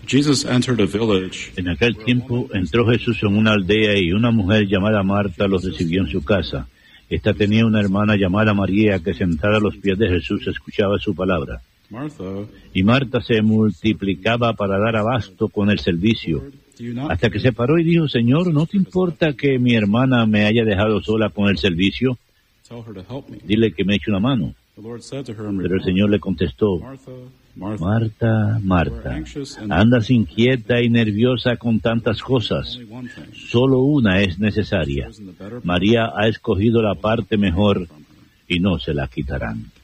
Jesus entered a village. En aquel tiempo entró Jesús en una aldea y una mujer llamada Marta los recibió en su casa. Esta tenía una hermana llamada María que sentada a los pies de Jesús escuchaba su palabra. Y Marta se multiplicaba para dar abasto con el servicio, hasta que se paró y dijo: Señor, ¿no te importa que mi hermana me haya dejado sola con el servicio? Dile que me eche una mano. Pero el Señor le contestó: Marta, Marta, andas inquieta y nerviosa con tantas cosas. Solo una es necesaria. María ha escogido la parte mejor y no se la quitarán.